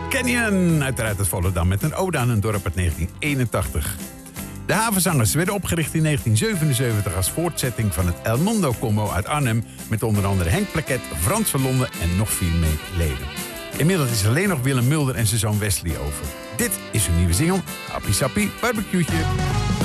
Canyon, uiteraard uit Volendam, met een ode aan een dorp uit 1981. De Havenzangers werden opgericht in 1977 als voortzetting van het El Mundo Combo uit Arnhem, met onder andere Henk Plaket, Frans van Londen en nog 4 leden. Inmiddels is alleen nog Willem Mulder en zijn zoon Wesley over. Dit is hun nieuwe single, Happy Sappy Barbecue'tje.